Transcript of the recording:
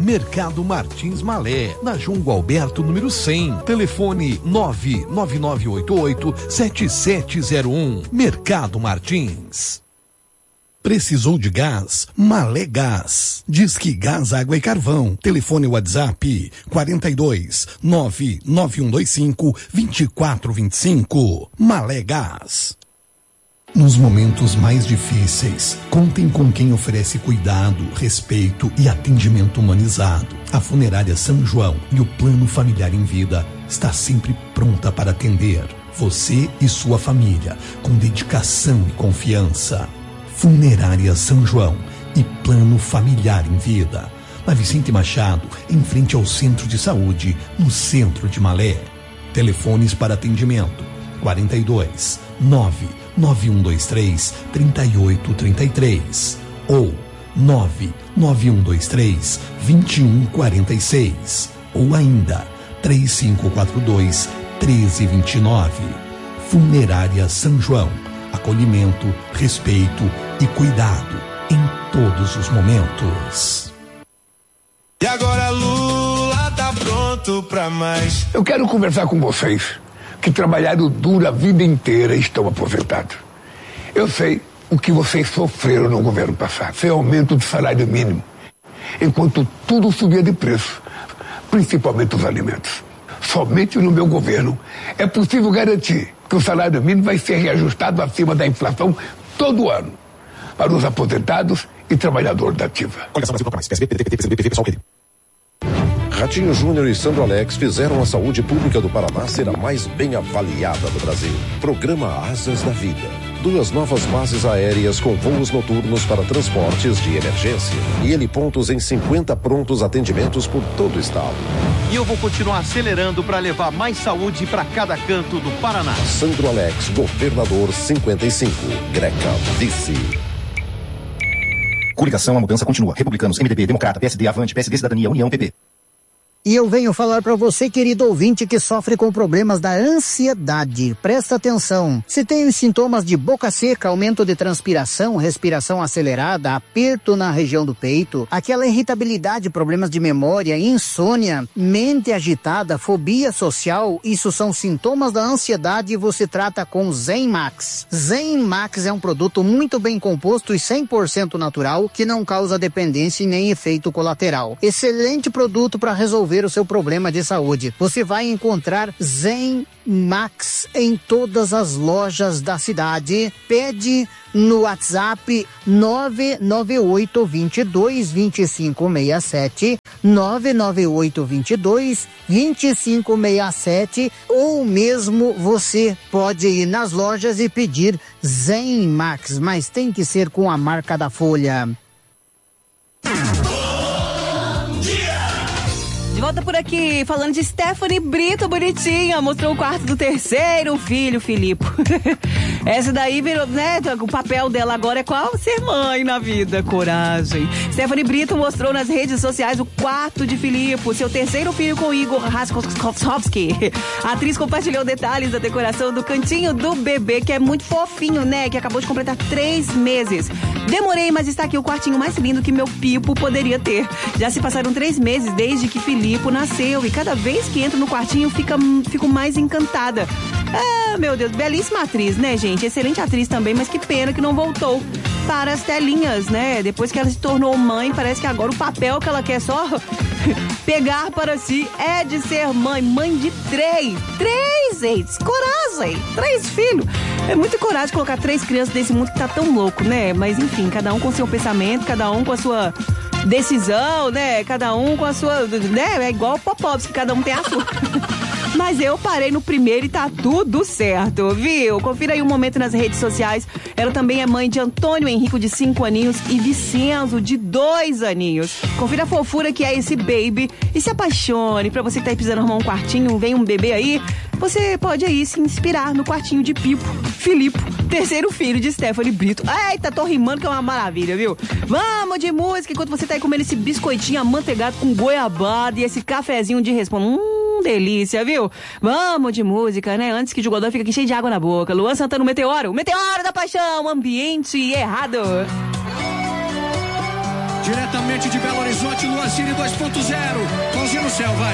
Mercado Martins Malé, na João Gualberto, número 100. Telefone 99988-7701. Mercado Martins. Precisou de gás? Malé Gás. Disque Gás, Água e Carvão. Telefone WhatsApp 42 99125 2425. Malé Gás. Nos momentos mais difíceis, contem com quem oferece cuidado, respeito e atendimento humanizado. A Funerária São João e o Plano Familiar em Vida está sempre pronta para atender você e sua família, com dedicação e confiança. Funerária São João e Plano Familiar em Vida. Na Vicente Machado, em frente ao Centro de Saúde, no centro de Malé. Telefones para atendimento 42 99123 3833 ou 99123 2146 ou ainda 3542 1329. Funerária São João. Acolhimento, respeito e cuidado em todos os momentos. E agora Lula tá pronto pra mais. Eu quero conversar com vocês que trabalharam duro a vida inteira e estão aposentados. Eu sei o que vocês sofreram no governo passado. Foi aumento do salário mínimo, enquanto tudo subia de preço, principalmente os alimentos. Somente no meu governo é possível garantir que o salário mínimo vai ser reajustado acima da inflação todo ano para os aposentados e trabalhadores da ativa. Ratinho Júnior e Sandro Alex fizeram a saúde pública do Paraná ser a mais bem avaliada do Brasil. Programa Asas da Vida. 2 novas bases aéreas com voos noturnos para transportes de emergência e helipontos em 50 prontos atendimentos por todo o estado. E eu vou continuar acelerando para levar mais saúde para cada canto do Paraná. Sandro Alex, governador 55. Greca, vice. Coligação, a mudança continua. Republicanos, MDB, Democrata, PSD, Avante, PSD, Cidadania, União, PP. E eu venho falar para você, querido ouvinte, que sofre com problemas da ansiedade. Presta atenção. Se tem os sintomas de boca seca, aumento de transpiração, respiração acelerada, aperto na região do peito, aquela irritabilidade, problemas de memória, insônia, mente agitada, fobia social, isso são sintomas da ansiedade e você trata com Zen Max. Zen Max é um produto muito bem composto e 100% natural, que não causa dependência e nem efeito colateral. Excelente produto para resolver o seu problema de saúde. Você vai encontrar Zen Max em todas as lojas da cidade. Pede no WhatsApp 998222567, 998222567, ou mesmo você pode ir nas lojas e pedir Zen Max, mas tem que ser com a marca da Folha. De volta por aqui, falando de Stephanie Brito, bonitinha, mostrou o quarto do terceiro filho, Filipe. Essa daí virou, né, o papel dela agora é qual? Ser mãe na vida, coragem. Stephanie Brito mostrou nas redes sociais o quarto de Filipe, seu terceiro filho com Igor Raskowski. A atriz compartilhou detalhes da decoração do cantinho do bebê, que é muito fofinho, né, que acabou de completar 3 meses. Demorei, mas está aqui o quartinho mais lindo que meu Pipo poderia ter. Já se passaram 3 meses desde que Filipe nasceu e cada vez que entro no quartinho fico mais encantada. Ah, meu Deus, belíssima atriz, né, gente? Excelente atriz também, mas que pena que não voltou para as telinhas, né? Depois que ela se tornou mãe, parece que agora o papel que ela quer só pegar para si é de ser mãe. Mãe de 3, gente, coragem, 3 filhos. É muita coragem colocar 3 crianças nesse mundo que tá tão louco, né? Mas enfim, cada um com seu pensamento, cada um com a sua decisão, né? Cada um com a sua, né? É igual o Popovski, cada um tem a sua. Mas eu parei no primeiro e tá tudo certo, viu? Confira aí um momento nas redes sociais. Ela também é mãe de Antônio Henrico, de 5 aninhos, e Vicenzo, de 2 aninhos. Confira a fofura que é esse baby e se apaixone. Pra você que tá aí precisando arrumar um quartinho, vem um bebê aí, você pode aí se inspirar no quartinho de Pipo, Filipe, terceiro filho de Stephanie Brito. Eita, tô rimando que é uma maravilha, viu? Vamos de música enquanto você tá aí comendo esse biscoitinho amanteigado com goiabada e esse cafezinho de responda. Delícia, viu? Vamos de música, né? Antes que o jogador fique aqui cheio de água na boca. Luan Santana, o Meteoro da Paixão, ambiente errado. Diretamente de Belo Horizonte, Luazine 2.0. Mãozinha no céu, vai.